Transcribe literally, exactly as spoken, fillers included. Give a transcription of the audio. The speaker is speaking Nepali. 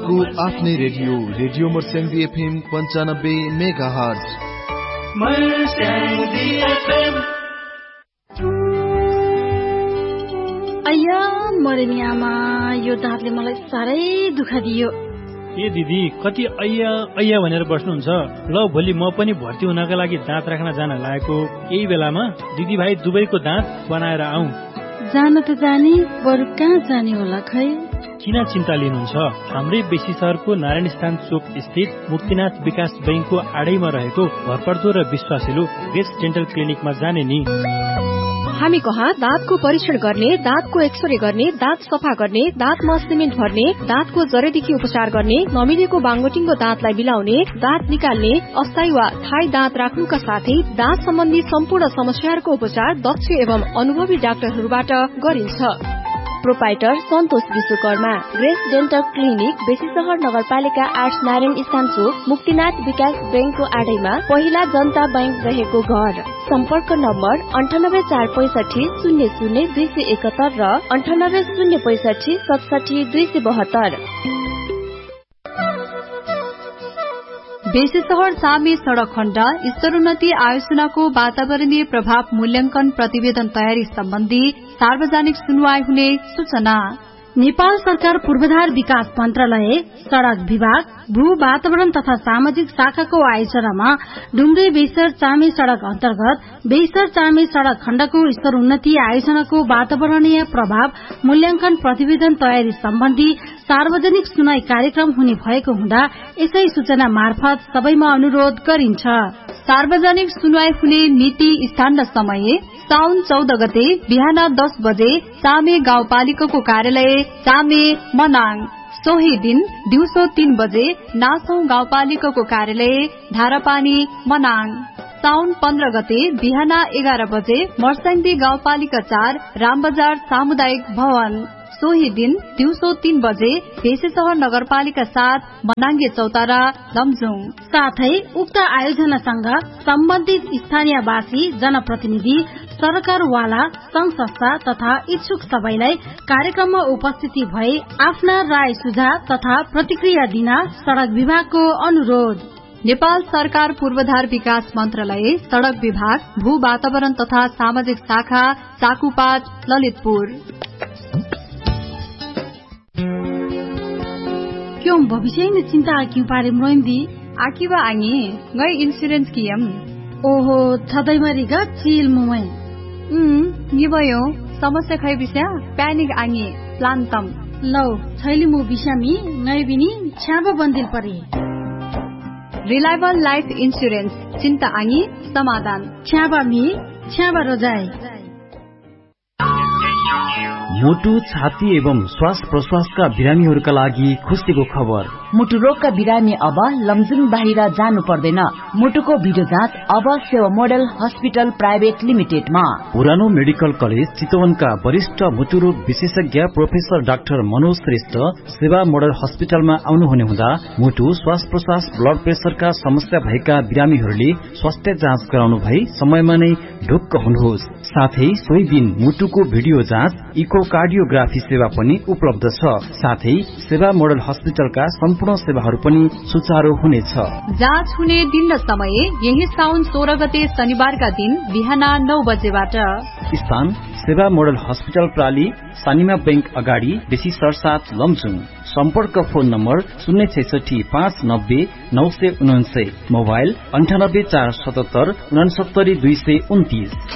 तपाईँको आफ्नै रेडियो रेडियो मर्स्याङ्दी एफएम पन्चानब्बे मेगा हर्ज। अय्या मरेनी आमा, यो दाँतले मलाई साह्रै दुःख दियो। ए दिदी, कति अय्या अय्या भनेर बस्नुहुन्छ? ल भोलि म पनि भर्ती हुनका लागि दाँत राख्न जान लागेको यही बेलामा दिदी भाइ दुवैको दाँत बनाएर आऊ। जान त जाने, बरु कहाँ जाने होला खै? किन चिन्ता लिनुहुन्छ? हाम्रै बेसी सहरको नारायण स्थान चोक स्थित मुक्तिनाथ विकास बैंकको आडैमा रहेको भरपर्दो र विश्वासिलो ग्रेस डेन्टल क्लिनिकमा जाने नि। हामी कहाँ दाँतको परीक्षण गर्ने, दाँतको एक्सरे गर्ने, दाँत सफा गर्ने, दाँतमा सिमेन्ट भर्ने, दाँतको जरेदेखि उपचार गर्ने, नमिलेको बाङ्गोटिङ्गो दाँतलाई मिलाउने, दाँत निकाल्ने, अस्थायी वा थायी दाँत राख्नुका साथै दाँत सम्बन्धी सम्पूर्ण समस्याहरूको उपचार दक्ष एवं अनुभवी डाक्टरहरूबाट गरिन्छ। प्रोपाइटर सन्तोष विश्वकर्मा, ग्रेस डेन्टल क्लिनिक, बेसी सहर नगरपालिका आठ, नारायण स्थान चोक, मुक्तिनाथ विकास बैंकको आडैमा, पहिला जनता बैंक रहेको घर। सम्पर्क नम्बर अन्ठानब्बे चार पैसठी शून्य शून्य दुई सय एकहत्तर र अन्ठानब्बे शून्य पैसठी सतसठी दुई सय बहत्तर। बेसी सहर सामी सड़क खण्ड स्तरोन्नति आयोजनाको वातावरणीय प्रभाव मूल्याङ्कन प्रतिवेदन तयारी सम्बन्धी सार्वजनिक सुनवाई हुने सूचना। नेपाल सरकार पूर्वाधार विकास मन्त्रालय, सड़क विभाग, भू वातावरण तथा सामाजिक शाखाको आयोजनामा डुम्रे बेसर चामे सड़क अन्तर्गत बेसर चामे सड़क खण्डको स्तरोन्नति आयोजनाको वातावरणीय प्रभाव मूल्याङ्कन प्रतिवेदन तयारी सम्बन्धी सार्वजनिक सुनाई कार्यक्रम हुने भएको हुँदा यसै सूचना मार्फत सबैमा अनुरोध गरिन्छ। सार्वजनिक सुनवाई हुने मिति, स्थान र समय साउन चौध गते बिहान दस बजे चामे गाउँपालिकाको कार्यालय चामे मनाङ। सोही दिन दिउँसो तीन बजे नासौं गाउँपालिकाको कार्यालय धारापानी मनाङ। साउन पन्ध्र गते बिहान एघार बजे मर्स्याङ्दी गाउँपालिका चार रामबजार सामुदायिक भवन। सोही दिन दिउँसो तीन बजे बेसी सहर नगरपालिका सात मनाङ्गे चौतारा लमजुङ। साथै उक्त आयोजनासँग सम्बन्धित स्थानीयवासी, जनप्रतिनिधि, सरकारवाला, संघ संस्था तथा इच्छुक सबैलाई कार्यक्रममा उपस्थिति भई आफ्ना राय सुझाव तथा प्रतिक्रिया दिन सड़क विभागको अनुरोध। नेपाल सरकार पूर्वाधार विकास मन्त्रालय, सड़क विभाग, भू वातावरण तथा सामाजिक शाखा, चाकुपाट, ललितपुर। क्यों भविष्य में चिंता क्यों पारे मोइन्दी? आकिवा आंगी गई इंश्योरेंस कियम। ओहो छदैमरिगा चिल मुमै। उम् निभयो समस्या खै बिस्या प्यानिक आंगी प्लान तम। लौ छैली मु बिसामी नै बिनी छ्याबा बन्दिल परे। रिलायबल लाइफ इंश्योरेंस, चिन्ता आंगी समाधान। छ्याबा मी छ्याबा रोजाई। मुटु, छाती एवं श्वास प्रश्वासका बिरामीहरूका लागि खुसीको खबर। मुटु रोगका बिरामी अब लमजुङ बाहिर जानु पर्दैन। मुटुको भिडियो जाँच अब सेवा मोडल हस्पिटल प्राइभेट लिमिटेडमा। पुरानो मेडिकल कलेज चितवनका वरिष्ठ मुटु रोग विशेषज्ञ प्रोफेसर डाक्टर मनोज श्रेष्ठ सेवा मोडल हस्पिटलमा आउनुहुने हुँदा मुटु, श्वास प्रश्वास, ब्लड प्रेसरका समस्या भएका बिरामीहरूले स्वास्थ्य जाँच गराउनु भई समयमा नै ढुक्क हुनुहोस्। साथै सोही दिन मुटुको भिडियो जाँच, इकोकार्डियोग्राफी सेवा पनि उपलब्ध छ। साथै सेवा मोडल हस्पिटलका सम्पूर्ण सेवाहरू पनि सुचारू हुनेछ। जाँच हुने दिन र समय यही साउन सोह्र गते शनिबारका दिन बिहान नौ बजेबाट। स्थान सेवा मोडल हस्पिटल प्राली, सानिमा बैंक अगाडि, बेसी सरसात लमजुङ। सम्पर्क फोन नम्बर शून्य छैसठी पाँच नब्बे नौ सय उनान्सय, मोबाइल अन्ठानब्बे चार सतहत्तर उनासत्तरी दुई सय उन्तिस।